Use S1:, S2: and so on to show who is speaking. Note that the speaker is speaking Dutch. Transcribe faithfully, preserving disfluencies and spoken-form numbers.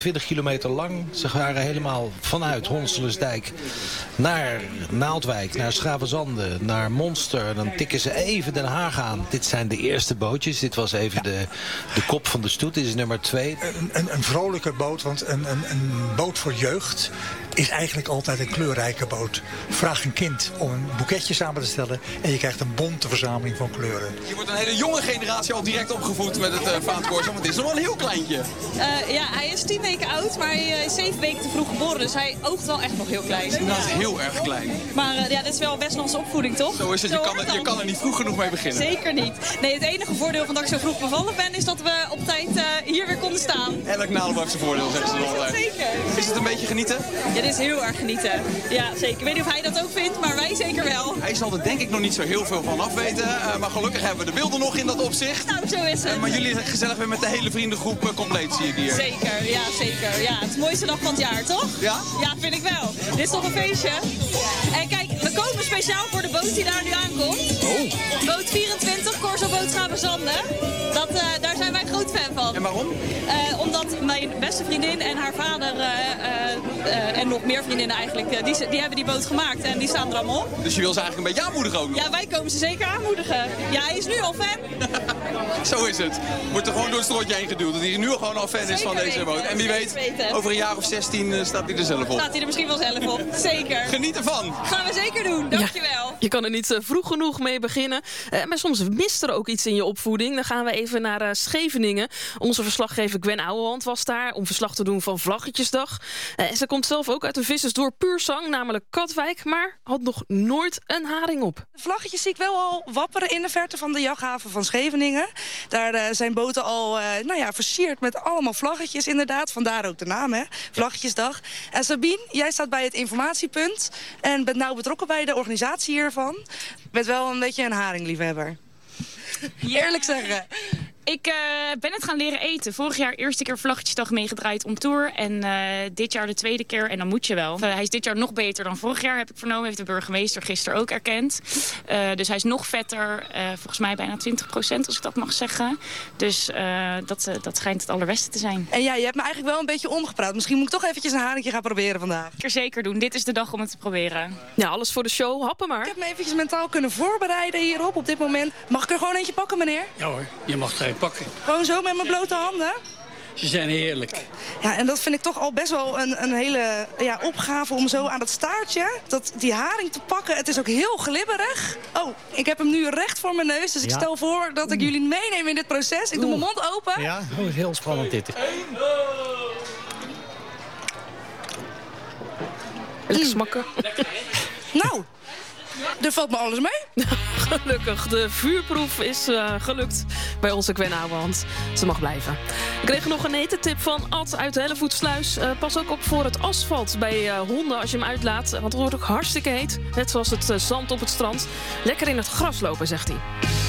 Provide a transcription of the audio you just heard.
S1: twintig kilometer lang. Ze waren helemaal vanuit Honselensdijk naar Naaldwijk, naar Schavenzande, naar Monster. Dan tikken ze even Den Haag aan. Dit zijn de eerste bootjes. Dit was even ja. de, de kop van de stoet. Dit is nummer twee.
S2: Een, een, een vrolijke boot, want een, een, een boot voor jeugd is eigenlijk altijd een kleurrijke boot. Vraag een kind om een boeketje samen te stellen en je krijgt een bonte verzameling van kleuren.
S3: Je wordt een hele jonge generatie al direct opgevoed met het uh, vaantkorso, want het is nog wel een heel kleintje.
S4: Uh, ja, hij is tien weken oud, maar hij is zeven weken te vroeg geboren, dus hij oogt wel echt nog heel klein.
S3: Inderdaad, heel erg klein.
S4: Maar uh, ja, dit is wel best nog onze opvoeding, toch?
S3: Zo is het, je kan, er, je kan er niet vroeg genoeg mee beginnen.
S4: Zeker niet. Nee, het enige voordeel van dat ik zo vroeg bevallen ben, is dat we op tijd uh, hier weer konden staan.
S3: Elk nadeel heeft zijn voordeel, zeggen ze dan altijd.
S4: Zeker.
S3: Is het een beetje genieten?
S4: Ja, dit is heel erg genieten. Ja, zeker. Ik weet niet of hij dat ook vindt, maar wij zeker wel.
S3: Hij zal er denk ik nog niet zo heel veel van afweten. Uh, maar gelukkig hebben we de beelden nog in dat opzicht.
S4: Nou, zo is het.
S3: Uh, maar jullie zijn gezellig weer met de hele vriendengroep uh, compleet, zie ik hier.
S4: Zeker, ja, zeker. Ja, het is de mooiste dag van het jaar, toch?
S3: Ja?
S4: Ja, vind ik wel. Dit is toch een feestje? En kijk, we komen speciaal voor de boot die daar nu aankomt.
S3: Oh.
S4: Boot vierentwintig, Corso Boot Schavenzande. Dat, uh, daar zijn wij groot fan van.
S3: En waarom?
S4: Uh, omdat mijn beste vriendin en haar vader uh, uh, uh, en nog meer vriendinnen eigenlijk, uh, die, die hebben die boot gemaakt en die staan er allemaal op.
S3: Dus je wil ze eigenlijk een beetje aanmoedigen ook nog?
S4: Ja, wij komen ze zeker aanmoedigen. Ja, hij is nu al fan.
S3: Zo is het. Wordt er gewoon door het strotje heen geduwd. Dat hij nu al gewoon al fan is
S4: Zeker
S3: van deze
S4: weten.
S3: boot. En wie weet,
S4: weten.
S3: over een jaar of zestien uh, staat hij er zelf op.
S4: Staat hij er misschien wel zelf op. Zeker.
S3: Geniet ervan.
S4: Gaan we zeker doen. Dankjewel.
S5: Ja, je kan er niet uh, vroeg genoeg mee beginnen. Uh, maar soms mist er ook iets in je opvoeding. Dan gaan we even naar uh, Scheveningen. Onze verslaggever Gwen Ouwehand was daar om verslag te doen van Vlaggetjesdag. Uh, en ze komt zelf ook uit een vissersdorp Puursang, namelijk Katwijk, maar had nog nooit een haring op.
S6: De vlaggetjes zie ik wel al wapperen in de verte van de jachthaven van Scheveningen. Daar uh, zijn boten al uh, nou ja, versierd met allemaal vlaggetjes inderdaad. Vandaar ook de naam, hè? Vlaggetjesdag. En Sabine, jij staat bij het informatiepunt en bent nauw betrokken bij de organisatie hiervan. Je bent wel een beetje een haringliefhebber.
S7: Ja.
S6: Eerlijk zeggen.
S7: Ik uh, ben het gaan leren eten. Vorig jaar eerste keer Vlaggetjesdag meegedraaid om tour. En uh, dit jaar de tweede keer. En dan moet je wel. Uh, hij is dit jaar nog beter dan vorig jaar, heb ik vernomen. Heeft de burgemeester gisteren ook erkend. Uh, dus hij is nog vetter. Uh, volgens mij bijna twintig procent, als ik dat mag zeggen. Dus uh, dat, uh, dat schijnt het allerbeste te zijn.
S6: En ja, je hebt me eigenlijk wel een beetje omgepraat. Misschien moet ik toch eventjes een haringje gaan proberen vandaag.
S7: Ik er zeker doen. Dit is de dag om het te proberen.
S5: Ja, alles voor de show. Happen maar.
S6: Ik heb me eventjes mentaal kunnen voorbereiden hierop op dit moment. Mag ik er gewoon eentje pakken, meneer?
S8: Ja hoor, je mag er een pakken.
S6: Gewoon zo met mijn blote handen?
S8: Ze zijn heerlijk.
S6: Ja, en dat vind ik toch al best wel een, een hele ja, opgave om zo aan dat staartje, dat, die haring te pakken. Het is ook heel glibberig. Oh, ik heb hem nu recht voor mijn neus, dus ik
S9: Ja.
S6: stel voor dat ik jullie meeneem in dit proces. Ik doe mijn mond open.
S9: Ja, oh, heel spannend dit.
S5: Lekker smakken.
S6: Nou, er valt me alles mee.
S5: Gelukkig, de vuurproef is uh, gelukt bij onze Gwen Ouwehand. Ze mag blijven. Ik kreeg nog een etentip van Ad uit de Hellevoetsluis. Uh, pas ook op voor het asfalt bij uh, honden als je hem uitlaat. Want het wordt ook hartstikke heet. Net zoals het uh, zand op het strand. Lekker in het gras lopen, zegt hij.